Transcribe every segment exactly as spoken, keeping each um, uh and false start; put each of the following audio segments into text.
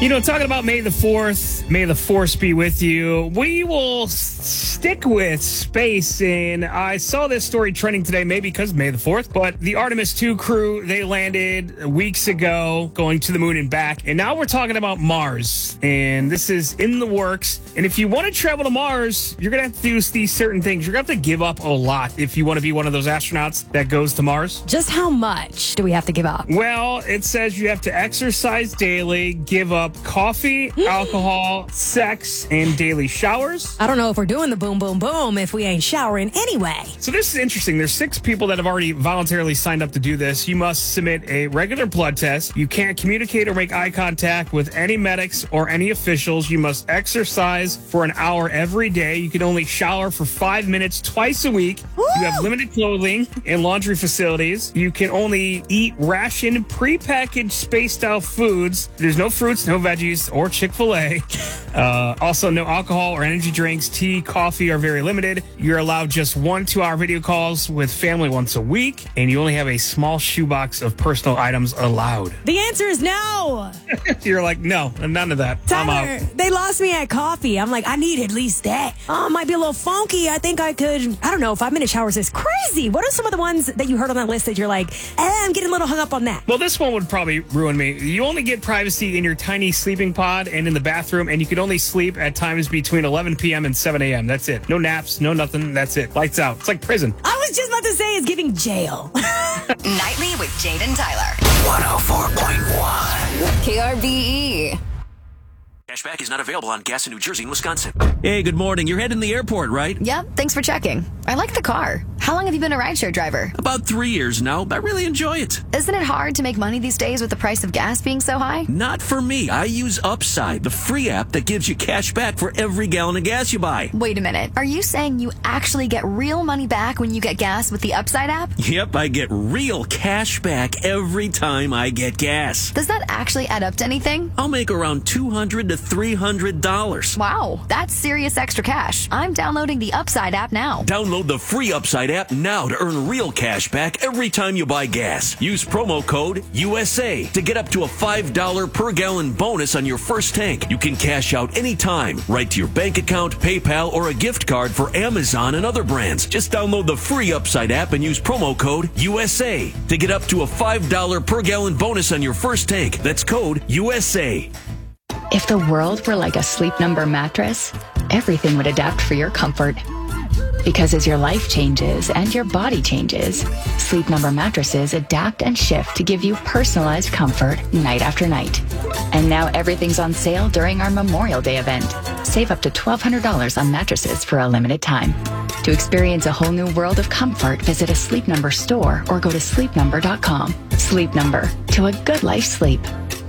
You know, talking about May the fourth, May the Force be with you. We will s- stick with space. And I saw this story trending today, maybe because May the fourth, but the Artemis two crew, they landed weeks ago going to the moon and back. And now we're talking about Mars. And this is in the works. And if you want to travel to Mars, you're going to have to do these certain things. You're going to have to give up a lot if you want to be one of those astronauts that goes to Mars. Just how much do we have to give up? Well, it says you have to exercise daily, give up coffee, alcohol, sex, and daily showers. I don't know if we're doing the boom, boom, boom if we ain't showering anyway. So this is interesting. There's six people that have already voluntarily signed up to do this. You must submit a regular blood test. You can't communicate or make eye contact with any medics or any officials. You must exercise for an hour every day. You can only shower for five minutes twice a week. Woo! You have limited clothing and laundry facilities. You can only eat ration prepackaged space-style foods. There's no fruits, no veggies, or Chick-fil-A. Uh, also, no alcohol or energy drinks. Tea, coffee are very limited. You're allowed just one two-hour video calls with family once a week, and you only have a small shoebox of personal items allowed. The answer is no. You're like, no, none of that. I'm Tyler, out. they lost me at coffee. I'm like, I need at least that. Oh, it might be a little funky. I think I could, I don't know, five-minute showers is crazy. What are some of the ones that you heard on that list that you're like, eh, I'm getting a little hung up on that? Well, this one would probably ruin me. You only get privacy in your tiny sleeping pod and in the bathroom, and you can only sleep at times between eleven p.m. and seven a.m. That's it. No naps, no nothing. That's it. Lights out. It's like prison. I was just about to say it's giving jail. Nightly with Jade and Tyler. one oh four point one. K R B E. Cashback is not available on gas in New Jersey and Wisconsin. Hey, good morning. You're heading to the airport, right? Yep, thanks for checking. I like the car. How long have you been a rideshare driver? About three years now. I really enjoy it. Isn't it hard to make money these days with the price of gas being so high? Not for me. I use Upside, the free app that gives you cash back for every gallon of gas you buy. Wait a minute. Are you saying you actually get real money back when you get gas with the Upside app? Yep, I get real cash back every time I get gas. Does that actually add up to anything? I'll make around two hundred to three hundred dollars. Wow, that's serious extra cash. I'm downloading the Upside app now. Download the free Upside app now to earn real cash back every time you buy gas. Use promo code U S A to get up to a five dollars per gallon bonus on your first tank. You can cash out anytime, right to your bank account, PayPal, or a gift card for Amazon and other brands. Just download the free Upside app and use promo code U S A to get up to a five dollars per gallon bonus on your first tank. That's code U S A. If the world were like a Sleep Number mattress, everything would adapt for your comfort. Because as your life changes and your body changes, Sleep Number mattresses adapt and shift to give you personalized comfort night after night. And now everything's on sale during our Memorial Day event. Save up to twelve hundred dollars on mattresses for a limited time. To experience a whole new world of comfort, visit a Sleep Number store or go to sleep number dot com. Sleep Number, to a good life sleep.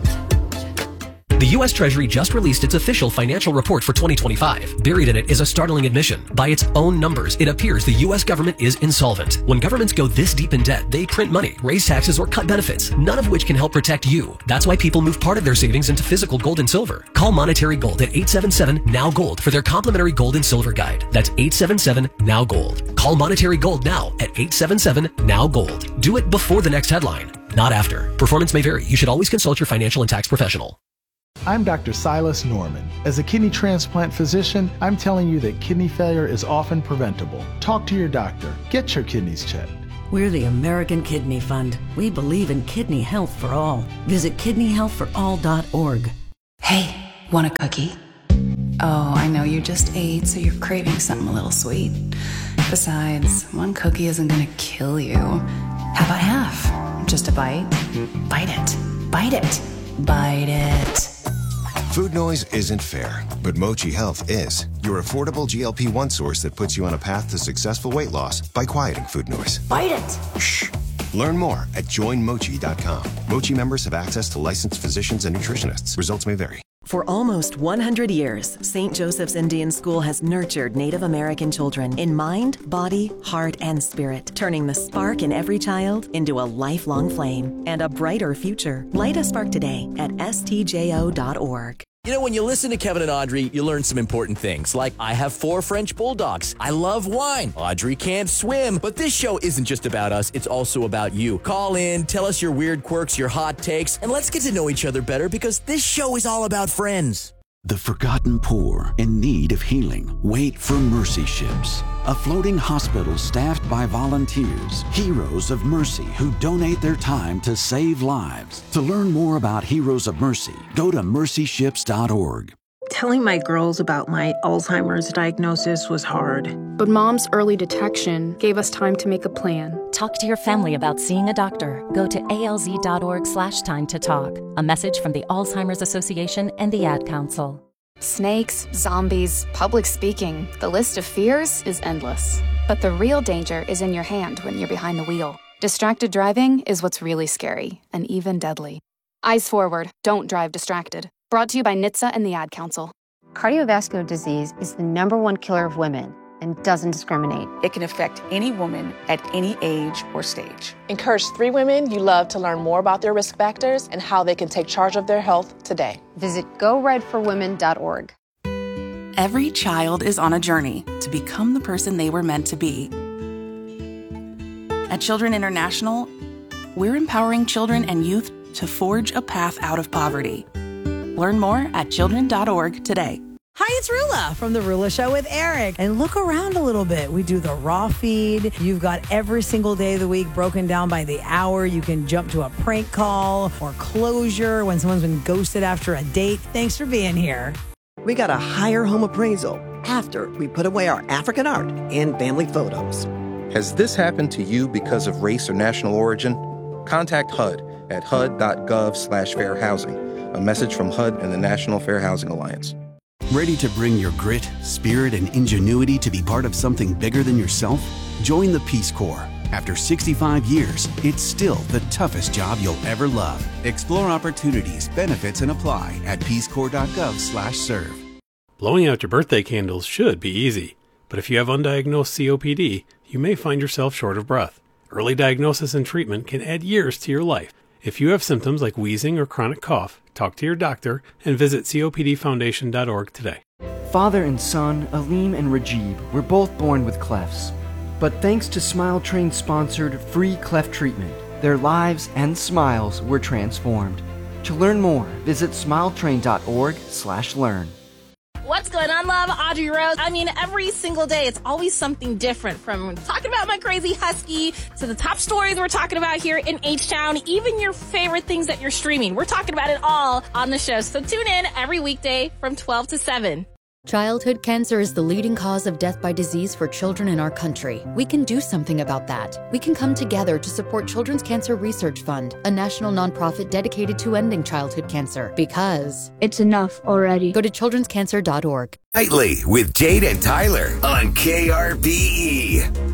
The U S Treasury just released its official financial report for twenty twenty-five. Buried in it is a startling admission. By its own numbers, it appears the U S government is insolvent. When governments go this deep in debt, they print money, raise taxes, or cut benefits, none of which can help protect you. That's why people move part of their savings into physical gold and silver. Call Monetary Gold at eight seven seven, N O W, GOLD for their complimentary gold and silver guide. That's eight seven seven, N O W, GOLD. Call Monetary Gold now at eight seven seven, N O W, GOLD. Do it before the next headline, not after. Performance may vary. You should always consult your financial and tax professional. I'm Doctor Silas Norman. As a kidney transplant physician, I'm telling you that kidney failure is often preventable. Talk to your doctor. Get your kidneys checked. We're the American Kidney Fund. We believe in kidney health for all. Visit kidney health for all dot org. Hey, want a cookie? Oh, I know you just ate, so you're craving something a little sweet. Besides, one cookie isn't gonna kill you. How about half? Just a bite? Bite it. Bite it. Bite it. Food noise isn't fair, but Mochi Health is. Your affordable G L P one source that puts you on a path to successful weight loss by quieting food noise. Bite it. Shh. Learn more at join mochi dot com. Mochi members have access to licensed physicians and nutritionists. Results may vary. For almost one hundred years, Saint Joseph's Indian School has nurtured Native American children in mind, body, heart, and spirit, turning the spark in every child into a lifelong flame and a brighter future. Light a spark today at S T J O dot org. You know, when you listen to Kevin and Audrey, you learn some important things, like I have four French bulldogs. I love wine. Audrey can't swim. But this show isn't just about us. It's also about you. Call in, tell us your weird quirks, your hot takes, and let's get to know each other better because this show is all about friends. The forgotten poor in need of healing wait for Mercy Ships, a floating hospital staffed by volunteers, heroes of mercy who donate their time to save lives. To learn more about Heroes of Mercy, go to mercy ships dot org. Telling my girls about my Alzheimer's diagnosis was hard. But Mom's early detection gave us time to make a plan. Talk to your family about seeing a doctor. Go to A L Z dot org slash time to talk. A message from the Alzheimer's Association and the Ad Council. Snakes, zombies, public speaking. The list of fears is endless. But the real danger is in your hand when you're behind the wheel. Distracted driving is what's really scary and even deadly. Eyes forward. Don't drive distracted. Brought to you by N H T S A and the Ad Council. Cardiovascular disease is the number one killer of women and doesn't discriminate. It can affect any woman at any age or stage. Encourage three women you love to learn more about their risk factors and how they can take charge of their health today. Visit go red for women dot org. Every child is on a journey to become the person they were meant to be. At Children International, we're empowering children and youth to forge a path out of poverty. Learn more at children dot org today. Hi, it's Rula from The Rula Show with Eric. And look around a little bit. We do the raw feed. You've got every single day of the week broken down by the hour. You can jump to a prank call or closure when someone's been ghosted after a date. Thanks for being here. We got a higher home appraisal after we put away our African art and family photos. Has this happened to you because of race or national origin? Contact H U D at H U D dot gov slash fair housing. A message from H U D and the National Fair Housing Alliance. Ready to bring your grit, spirit, and ingenuity to be part of something bigger than yourself? Join the Peace Corps. After sixty-five years, it's still the toughest job you'll ever love. Explore opportunities, benefits, and apply at peace corps dot gov slash serve. Blowing out your birthday candles should be easy, but if you have undiagnosed C O P D, you may find yourself short of breath. Early diagnosis and treatment can add years to your life. If you have symptoms like wheezing or chronic cough, talk to your doctor and visit C O P D foundation dot org today. Father and son, Aleem and Rajib, were both born with clefts. But thanks to Smile Train-sponsored free cleft treatment, their lives and smiles were transformed. To learn more, visit smile train dot org slash learn. What's going on, love? Audrey Rose. I mean, every single day, it's always something different, from talking about my crazy husky to the top stories we're talking about here in H-Town, even your favorite things that you're streaming. We're talking about it all on the show. So tune in every weekday from twelve to seven. Childhood cancer is the leading cause of death by disease for children in our country. We can do something about that. We can come together to support Children's Cancer Research Fund, a national nonprofit dedicated to ending childhood cancer. Because it's enough already. Go to children's cancer dot org. Nightly with Jade and Tyler on K R B E.